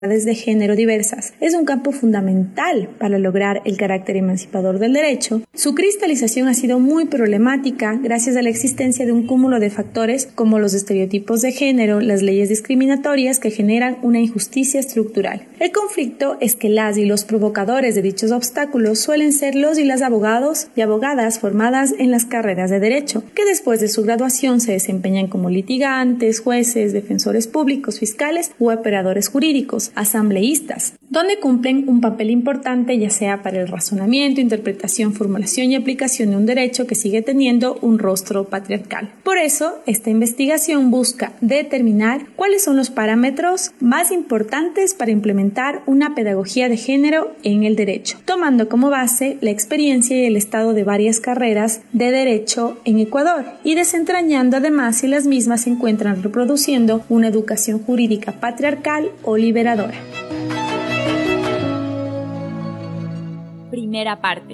de género diversas es un campo fundamental para lograr el carácter emancipador del derecho, su cristalización ha sido muy problemática gracias a la existencia de un cúmulo de factores como los estereotipos de género, las leyes discriminatorias que generan una injusticia estructural. El conflicto es que las y los provocadores de dichos obstáculos suelen ser los y las abogados y abogadas formadas en las carreras de derecho, que después de su graduación se desempeñan como litigantes, jueces, defensores públicos, fiscales u operadores jurídicos, asambleístas, donde cumplen un papel importante ya sea para el razonamiento, interpretación, formulación y aplicación de un derecho que sigue teniendo un rostro patriarcal. Por eso, esta investigación busca determinar cuáles son los parámetros más importantes para implementar una pedagogía de género en el derecho, tomando como base la experiencia y el estado de varias carreras de derecho en Ecuador y desentrañando además si las mismas se encuentran reproduciendo una educación jurídica patriarcal o liberadora. Primera parte.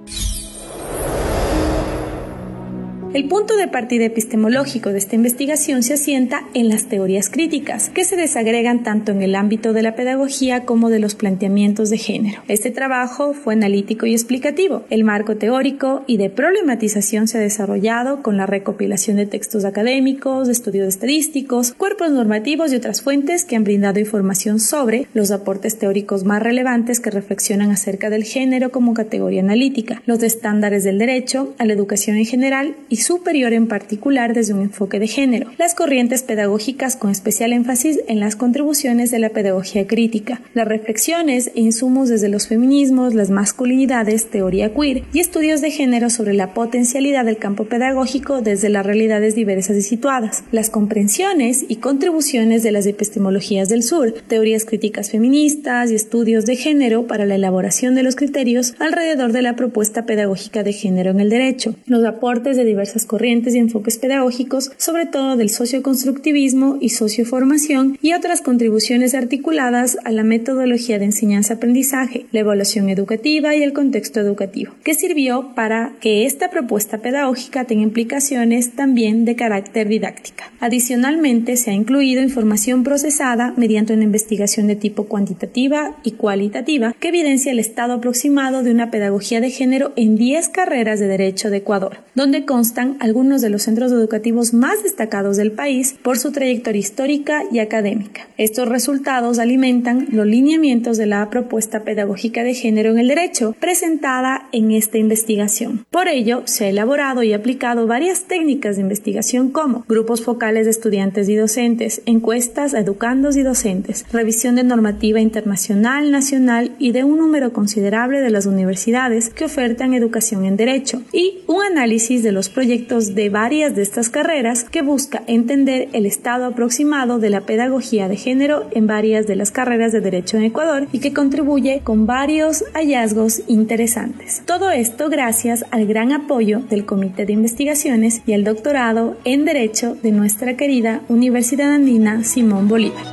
El punto de partida epistemológico de esta investigación se asienta en las teorías críticas, que se desagregan tanto en el ámbito de la pedagogía como de los planteamientos de género. Este trabajo fue analítico y explicativo. El marco teórico y de problematización se ha desarrollado con la recopilación de textos académicos, de estudios estadísticos, cuerpos normativos y otras fuentes que han brindado información sobre los aportes teóricos más relevantes que reflexionan acerca del género como categoría analítica, los estándares del derecho, a la educación en general y superior en particular desde un enfoque de género, las corrientes pedagógicas con especial énfasis en las contribuciones de la pedagogía crítica, las reflexiones e insumos desde los feminismos, las masculinidades, teoría queer y estudios de género sobre la potencialidad del campo pedagógico desde las realidades diversas y situadas, las comprensiones y contribuciones de las epistemologías del sur, teorías críticas feministas y estudios de género para la elaboración de los criterios alrededor de la propuesta pedagógica de género en el derecho, los aportes de diversas corrientes y enfoques pedagógicos, sobre todo del socioconstructivismo y socioformación, y otras contribuciones articuladas a la metodología de enseñanza-aprendizaje, la evaluación educativa y el contexto educativo, que sirvió para que esta propuesta pedagógica tenga implicaciones también de carácter didáctica. Adicionalmente, se ha incluido información procesada mediante una investigación de tipo cuantitativa y cualitativa que evidencia el estado aproximado de una pedagogía de género en 10 carreras de derecho de Ecuador, donde constan algunos de los centros educativos más destacados del país por su trayectoria histórica y académica. Estos resultados alimentan los lineamientos de la propuesta pedagógica de género en el derecho presentada en esta investigación. Por ello, se ha elaborado y aplicado varias técnicas de investigación como grupos focales de estudiantes y docentes, encuestas a educandos y docentes, revisión de normativa internacional, nacional y de un número considerable de las universidades que ofertan educación en derecho y un análisis de los proyectos de varias de estas carreras que busca entender el estado aproximado de la pedagogía de género en varias de las carreras de derecho en Ecuador y que contribuye con varios hallazgos interesantes. Todo esto gracias al gran apoyo del Comité de Investigaciones y al doctorado en Derecho de nuestra querida Universidad Andina Simón Bolívar.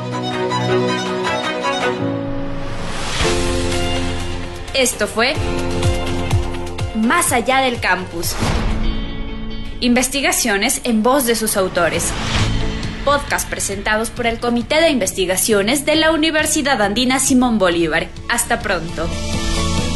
Esto fue Más allá del campus. Investigaciones en voz de sus autores. Podcast presentados por el Comité de Investigaciones de la Universidad Andina Simón Bolívar. Hasta pronto.